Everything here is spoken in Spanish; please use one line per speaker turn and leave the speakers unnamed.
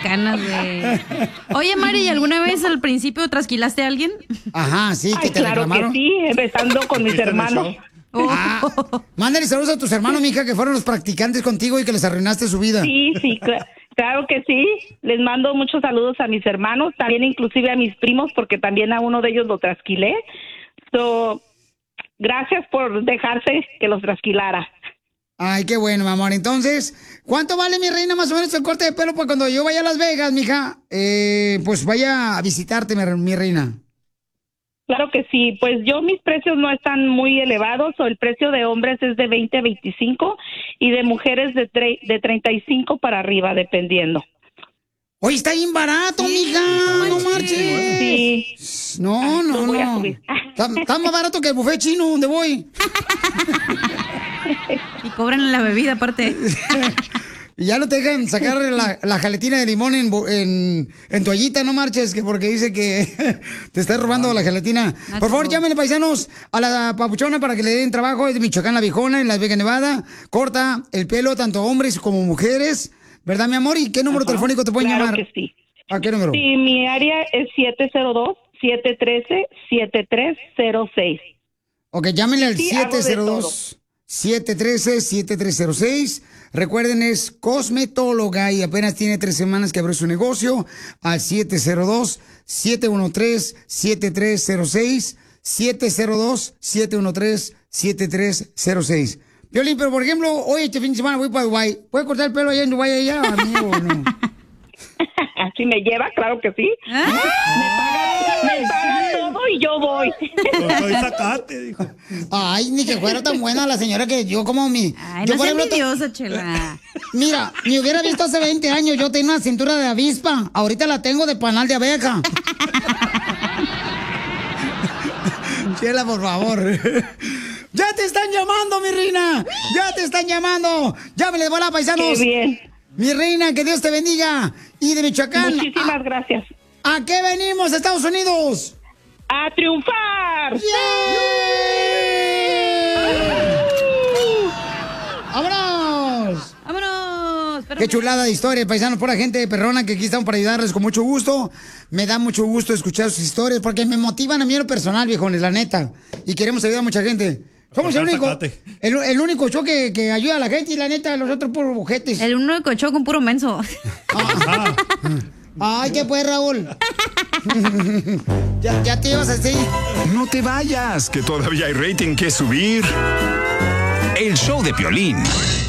canas, güey. Oye, Mari, ¿y alguna vez al principio trasquilaste a alguien?
Ajá, sí, que te
claro
reclamaron.
que sí, empezando con mis hermanos.
Mándale saludos a tus hermanos, mija, que fueron los practicantes contigo y que les arruinaste su vida.
Sí, claro que sí. Les mando muchos saludos a mis hermanos, también inclusive a mis primos, porque también a uno de ellos lo trasquilé. Gracias por dejarse que los trasquilara.
Ay, qué bueno, mi amor. Entonces, ¿cuánto vale, mi reina, más o menos el corte de pelo? Pues cuando yo vaya a Las Vegas, mija, pues vaya a visitarte, mi reina.
Claro que sí, pues mis precios no están muy elevados, el precio de hombres es de 20 a 25 y de mujeres de 35 para arriba, dependiendo.
Oye, está bien barato, mija, no marches.
Sí.
No. Está más barato que el buffet chino donde voy.
Y cobran la bebida aparte.
Y ya no te dejan sacar la jaletina de limón en toallita, no marches, que porque dice que te está robando la gelatina. Por favor, llámenle, paisanos, a la papuchona para que le den trabajo. Es de Michoacán, La Viejona, en Las Vegas, Nevada. Corta el pelo tanto hombres como mujeres. ¿Verdad, mi amor? ¿Y qué número telefónico te pueden llamar?
Claro que sí.
¿A qué número?
Sí, mi área es 702-713-7306.
Ok, llámenle al
Sí,
702-713-7306. Recuerden, es cosmetóloga y apenas tiene 3 semanas que abrió su negocio. Al 702-713-7306. 702-713-7306. Piolín, pero por ejemplo, hoy este fin de semana voy para Dubái. ¿Puede cortar el pelo allá en Dubái allá, amigo, o no?
Si me lleva, claro que sí. Me paga todo y yo voy.
Sacate, dijo.
Ay, ni que fuera tan buena la señora que yo como mi...
Ay,
yo,
no
por
seas
ejemplo,
envidiosa, Chela.
Mira, me hubiera visto hace 20 años, yo tenía una cintura de avispa. Ahorita la tengo de panal de abeja. Chela, por favor. ¡Ya te están llamando, mi reina! ¡Ya te están llamando! ¡Llámele, bola, paisanos!
¡Qué bien!
Mi reina, que Dios te bendiga. Y de Michoacán...
Muchísimas gracias.
¿A qué venimos, Estados Unidos?
¡A triunfar!
¡Vámonos!
¡Vámonos!
Qué chulada de historia, paisanos, por la gente perrona que aquí estamos para ayudarles con mucho gusto. Me da mucho gusto escuchar sus historias porque me motivan a mí en lo personal, viejones, la neta. Y queremos ayudar a mucha gente. Somos el único show que ayuda a la gente y la neta, los otros puros bujetes.
El único show con puro menso.
Ay, ¿qué pues, Raúl? ya te ibas así.
No te vayas, que todavía hay rating que subir. El show de Piolín.